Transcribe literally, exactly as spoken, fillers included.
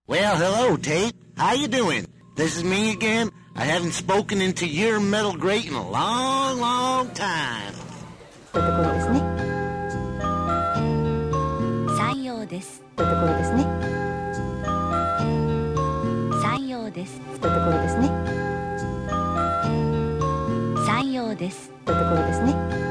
Well, hello, Tate. How you doing? This is me again. I haven't spoken into your metal grate in a long, long time. というところですね。 山陽です。 というところですね。 山陽です。 というところですね。 山陽です。 というところですね。